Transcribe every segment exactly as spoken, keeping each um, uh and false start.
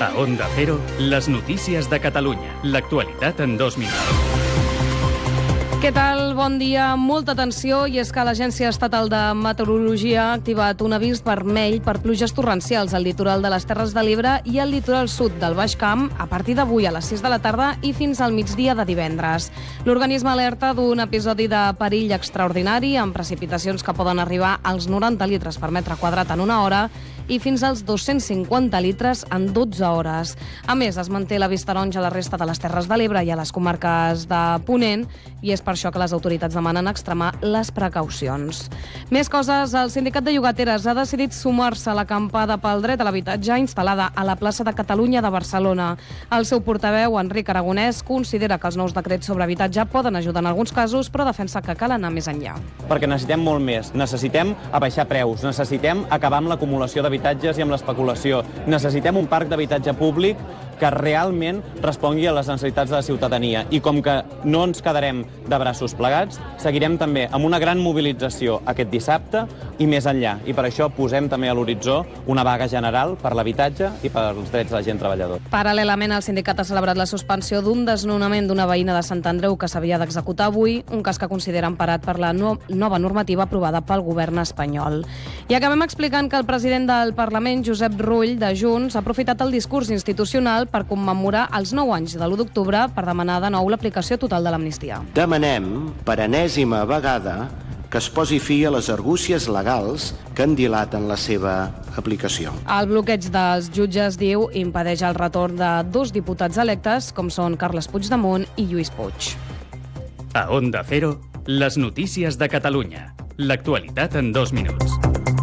A Onda Cero, les notícies de Catalunya. L'actualitat en dos minuts. Què tal? Bon dia. Molta atenció, i és que l'Agència Estatal de Meteorologia ha activat un avís vermell per pluges torrencials al litoral de les Terres de l'Ebre i al litoral sud del Baix Camp a partir d'avui a les sis de la tarda i fins al migdia de divendres. L'organisme alerta d'un episodi de perill extraordinari amb precipitacions que poden arribar als noranta litres per metre quadrat en una hora i fins als dos-cents cinquanta litres en dotze hores. A més, es manté l'avís taronja a la resta de les Terres de l'Ebre i a les comarques de Ponent, i és per això que les autoritats demanen extremar les precaucions. Més coses, el Sindicat de Llogateres ha decidit sumar-se a l'acampada pel dret a l'habitatge instal·lada a la plaça de Catalunya de Barcelona. El seu portaveu, Enric Aragonès, considera que els nous decrets sobre habitatge poden ajudar en alguns casos, però defensa que cal anar més enllà. Perquè necessitem molt més. Necessitem abaixar preus, necessitem acabar amb l'acumulació d'habitatges i amb l'especulació. Necessitem un parc d'habitatge públic que realment respongui a les necessitats de la ciutadania. I com que no ens quedarem de braços plegats, seguirem també amb una gran mobilització aquest dissabte i més enllà. I per això posem també a l'horitzó una vaga general per l'habitatge i pels drets de la gent treballadora. Paral·lelament, el sindicat ha celebrat la suspensió d'un desnonament d'una veïna de Sant Andreu que s'havia d'executar avui, un cas que considera emparat per la no nova normativa aprovada pel govern espanyol. I acabem explicant que el president del Parlament, Josep Rull, de Junts, ha aprofitat el discurs institucional per commemorar els nou anys de l'u d'octubre per demanar de nou l'aplicació total de l'amnistia. Demanem, per enèsima vegada, que es posi fi a les argúcies legals que en dilaten la seva aplicació. El bloqueig dels jutges, diu, impedeix el retorn de dos diputats electes, com són Carles Puigdemont i Lluís Puig. A Onda Cero, les notícies de Catalunya. L'actualitat en dos minuts.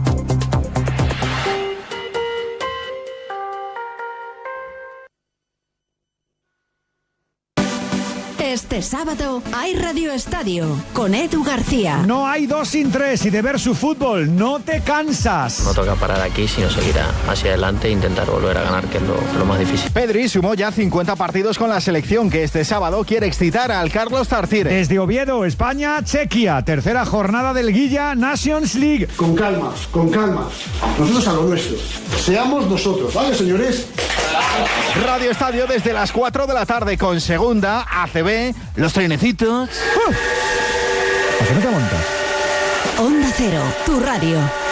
Este sábado hay Radio Estadio con Edu García. No hay dos sin tres y de ver su fútbol no te cansas. No toca parar aquí, sino seguir hacia adelante e intentar volver a ganar, que es lo, lo más difícil. Pedri sumó ya cincuenta partidos con la selección, que este sábado quiere excitar al Carlos Tartiere. Desde Oviedo, España, Chequia, tercera jornada del Guilla Nations League. Con calma, con calma. Nosotros a lo nuestro. Seamos nosotros, ¿vale, señores? Radio Estadio desde las cuatro de la tarde con Segunda, A C B, los trenecitos. ¡Uh! ¿A qué no te montas? Onda Cero, tu radio.